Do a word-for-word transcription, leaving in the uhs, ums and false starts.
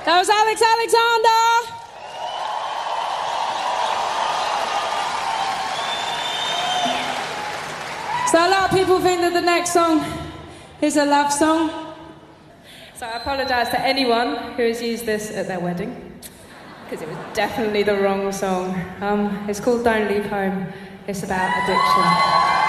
That was Alex Alexander! So a lot of people think that the next song is a love song. So I apologise to anyone who has used this at their wedding, because it was definitely the wrong song. Um, it's called Don't Leave Home. It's about addiction.